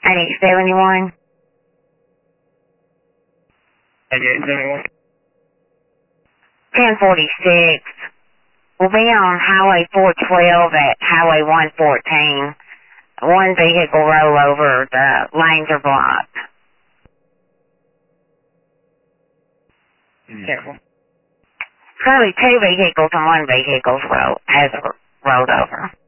8871. 8871. 1046. We'll be on Highway 412 at Highway 114. One vehicle rollover. The lanes are blocked. Careful. Probably two vehicles and one vehicle has rolled over.